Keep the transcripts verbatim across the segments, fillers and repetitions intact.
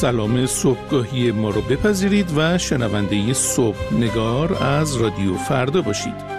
سلام صبحگاهی ما رو بپذیرید و شنونده صبح نگار از رادیو فردا باشید.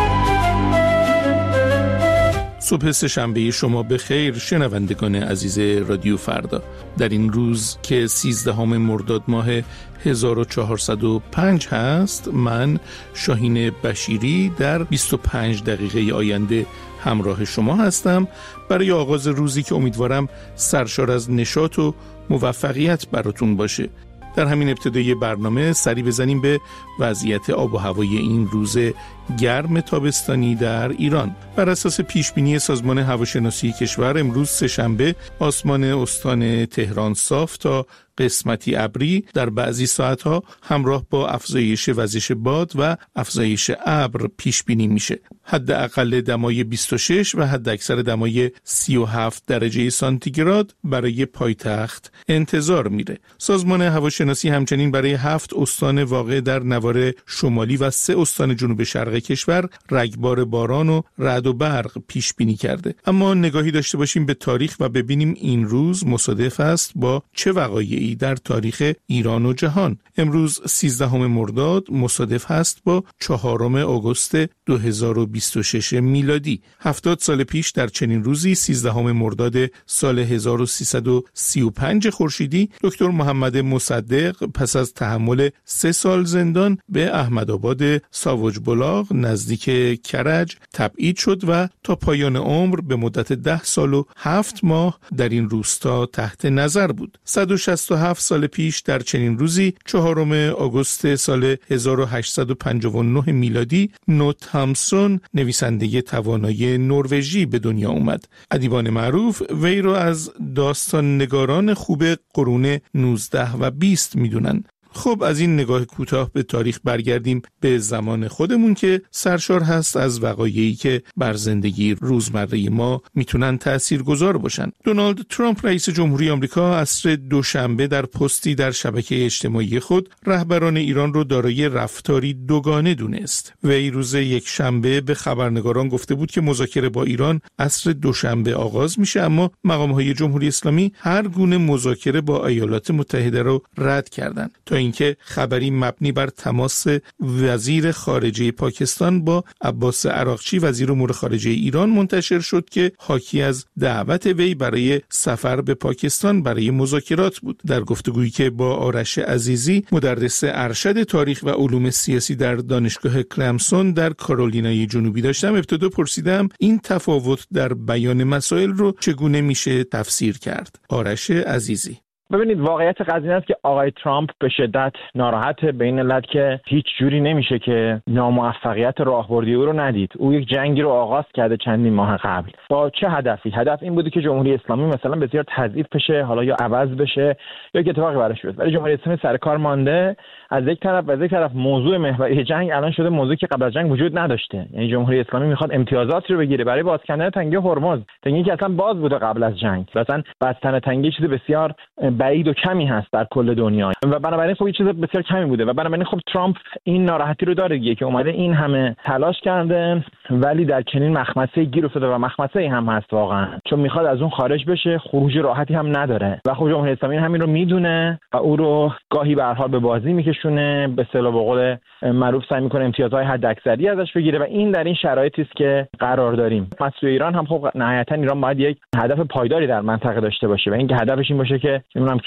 صبح سه‌شنبه شما به خیر شنوندگان عزیز رادیو فردا. در این روز که سیزدهم مرداد ماه هزار و چهارصد و پنج هست، من شاهین بشیری در بیست و پنج دقیقه آینده همراه شما هستم برای آغاز روزی که امیدوارم سرشار از نشاط و موفقیت براتون باشه. در همین ابتدای برنامه سری بزنیم به وضعیت آب و هوای این روز گرم تابستانی در ایران. بر اساس پیشبینی سازمان هواشناسی کشور، امروز سه‌شنبه آسمان استان تهران صاف تا قسمتی ابری در بعضی ساعتها همراه با افزایش وزش باد و افزایش ابر پیش بینی میشه. حداقل دمای بیست و شش و حد اکثر دمای سی و هفت درجه سانتیگراد برای پایتخت انتظار میره. سازمان هواشناسی همچنین برای هفت استان واقع در نوار شمالی و سه استان جنوب شرق کشور رگبار باران و رعد و برق پیش بینی کرده. اما نگاهی داشته باشیم به تاریخ و ببینیم این روز مصادف است با چه وقایعی در تاریخ ایران و جهان. امروز سیزدهم مرداد مصادف هست با چهارم آگوست دو هزار و بیست و شش میلادی. هفتاد سال پیش در چنین روزی سیزدهم مرداد سال هزار و سیصد و سی و پنج خورشیدی دکتر محمد مصدق پس از تحمل سه سال زندان به احمدآباد ساوج بلاغ نزدیک کرج تبعید شد و تا پایان عمر به مدت ده سال و هفت ماه در این روستا تحت نظر بود. صد و شصت و هفت سال پیش در چنین روزی چهارم آگوست سال هزار و هشتصد و پنجاه و نه میلادی نوت همسون نویسنده توانای نروژی به دنیا اومد. ادیبان معروف وی را از داستان نگاران خوب قرون نوزده و بیست میدونن. خب از این نگاه کوتاه به تاریخ برگردیم به زمان خودمون که سرشار هست از وقایعی که بر زندگی روزمره ما میتونن تاثیرگذار باشن. دونالد ترامپ رئیس جمهوری آمریکا عصر دوشنبه در پستی در شبکه اجتماعی خود رهبران ایران رو دارای رفتاری دوگانه دونست. وی روز یک شنبه به خبرنگاران گفته بود که مذاکره با ایران عصر دوشنبه آغاز میشه، اما مقام‌های جمهوری اسلامی هر گونه مذاکره با ایالات متحده رو رد کردند. تا اینکه خبری مبنی بر تماس وزیر خارجه پاکستان با عباس عراقچی وزیر امور خارجه ایران منتشر شد که حاکی از دعوت وی برای سفر به پاکستان برای مذاکرات بود. در گفتگویی که با آرش عزیزی مدرس ارشد تاریخ و علوم سیاسی در دانشگاه کلمسون در کارولینای جنوبی داشتم، ابتدا پرسیدم این تفاوت در بیان مسائل رو چگونه میشه تفسیر کرد. آرش عزیزی: ببینید، واقعیت قضیه است که آقای ترامپ به شدت ناراحته به این علت که هیچ جوری نمیشه که ناموفقیت راهبردی او رو ندید. او یک جنگی رو آغاز کرده چندین ماه قبل. با چه هدفی؟ هدف این بوده که جمهوری اسلامی مثلا بسیار تضعیف بشه، حالا یا عوض بشه یا یک اتفاقی براش بیفته. ولی جمهوری اسلامی سر کار مانده. از یک طرف و از یک طرف موضوع محوری جنگ الان شده موضوعی که قبل از جنگ وجود نداشته. یعنی جمهوری اسلامی میخواد امتیازاتی رو بگیره برای باز کردن تنگه هرمز، تنگه‌ای که اصلا باز بوده قبل از جنگ. مثلا بستن تنگه چیز بسیار بعید و کمی هست در کل دنیا و بنابراین خب این چیز بسیار کمی بوده و بنابراین خب ترامپ این ناراحتی رو داره دیگه که اومده این همه تلاش کرده ولی در چنین مخمسه گیر افتاده و مخمسه هم هست واقعا، چون میخواد از اون خارج بشه، خروج راحتی هم نداره و خب جمهوری اسلامی همین رو میدونه و او رو گاهی به هر حال به بازی میکشونه، به اصطلاح به قول معروف سعی میکنه امتیازهای حداکثری ازش بگیره و این در این شرایطی است که قرار داریم. مسئله ایران هم خب نهایتا ایران باید یک هدف پایداری در منطقه داشته باشه و اینکه هدفش این باشه که